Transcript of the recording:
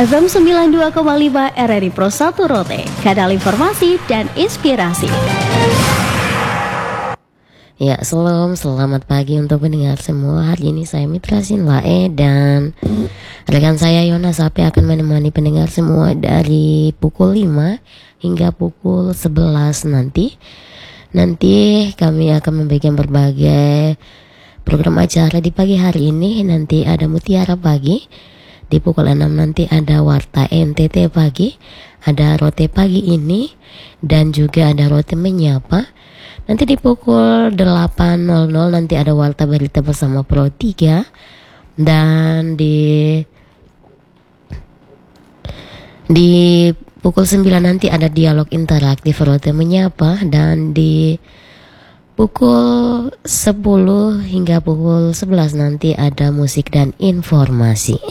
FM 92,5 RRI Pro 1 Rote, kanal informasi dan inspirasi. Ya, selamat pagi untuk pendengar semua. Hari ini saya Mitra Sinlae dan rekan saya Yona Sapi akan menemani pendengar semua dari pukul 5 hingga pukul 11 nanti. Nanti kami akan membagikan berbagai program acara di pagi hari ini. Nanti ada Mutiara Pagi. Di pukul 6 nanti ada Warta NTT Pagi, ada Rote Pagi ini, dan juga ada Rote Menyapa. Nanti di pukul 8.00 nanti ada Warta Berita bersama Pro 3. Dan di pukul 9 nanti ada Dialog Interaktif Rote Menyapa. Dan di pukul 10 hingga pukul 11 nanti ada Musik dan Informasi.